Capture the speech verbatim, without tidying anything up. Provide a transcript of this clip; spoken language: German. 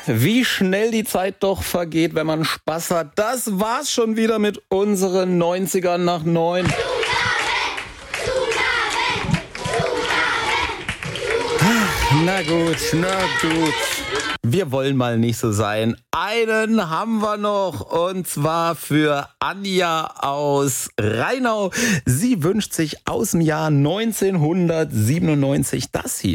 wie schnell die Zeit doch vergeht, wenn man Spaß hat. Das war's schon wieder mit unseren neunzigern nach neun. Na gut, na gut. Wir wollen mal nicht so sein. Einen haben wir noch, und zwar für Anja aus Rheinau. Sie wünscht sich aus dem Jahr neunzehnhundertsiebenundneunzig das hier.